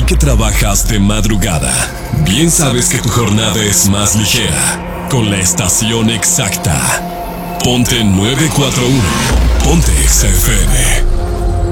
que trabajas de madrugada, bien sabes que tu jornada es más ligera con la estación exacta. Ponte 941. Ponte XFM.